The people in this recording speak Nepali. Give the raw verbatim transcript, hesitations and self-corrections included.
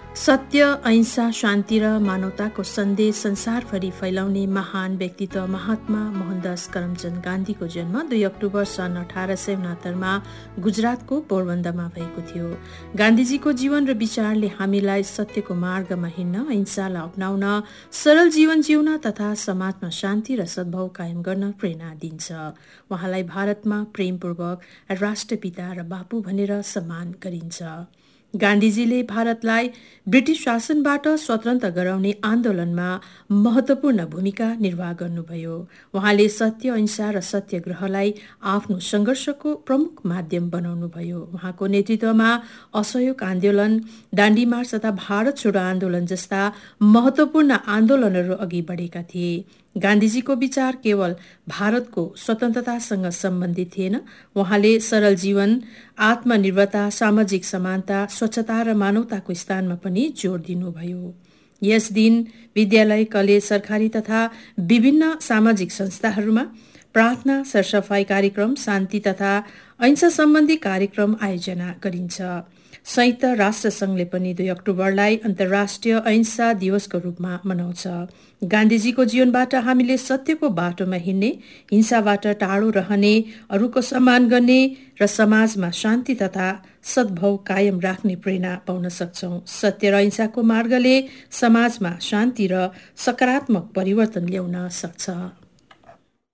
सत्य, अहिंसा, शान्ति र मानवताको सन्देश संसारभरि फैलाउने महान व्यक्तित्व महात्मा मोहनदास करमचन्द गान्धीको जन्म दुई अक्टोबर सन् अठार सय उनात्तरमा गुजरातको पोरबन्दरमा भएको थियो। गान्धीजीको जीवन र विचारले हामीलाई सत्यको मार्गमा हिँड्न, अहिंसालाई अपनाउन, सरल जीवन जिउन तथा समाजमा शान्ति र सद्भाव कायम गर्न प्रेरणा दिन्छ। उहाँलाई भारतमा प्रेमपूर्वक राष्ट्रपिता र बापू भनेर सम्मान गरिन्छ। गान्धीजीले भारतलाई ब्रिटिस शासनबाट स्वतन्त्र गराउने आन्दोलनमा महत्वपूर्ण भूमिका निर्वाह गर्नुभयो। उहाँले सत्य, अहिंसा र सत्याग्रहलाई आफ्नो सङ्घर्षको प्रमुख माध्यम बनाउनुभयो। उहाँको नेतृत्वमा असहयोग आन्दोलन, दाण्डी मार्च तथा भारत छोडो आन्दोलन जस्ता महत्वपूर्ण आन्दोलनहरू अघि बढेका थिए। गान्धीजीको विचार केवल भारतको स्वतन्त्रतासँग सम्बन्धित थिएन। उहाँले सरल जीवन, आत्मनिर्भरता, सामाजिक समानता, स्वच्छता र मानवताको स्थानमा पनि जोड दिनुभयो। यस दिन विद्यालय, कलेज, सरकारी तथा विभिन्न सामाजिक संस्थाहरूमा प्रार्थना, सरसफाई कार्यक्रम, शान्ति तथा अहिंसा सम्बन्धी कार्यक्रम आयोजना गरिन्छ। संयुक्त राष्ट्र संघले पनि दुई अक्टोबरलाई अन्तर्राष्ट्रिय अहिंसा दिवसको रूपमा मनाउँछ। गान्धीजीको जीवनबाट हामीले सत्यको बाटोमा हिँड्ने, हिंसाबाट टाढो रहने, अरूको सम्मान गर्ने र समाजमा शान्ति तथा सद्भाव कायम राख्ने प्रेरणा पाउन सक्छौँ। सत्य र अहिंसाको मार्गले समाजमा शान्ति र सकारात्मक परिवर्तन ल्याउन सक्छ।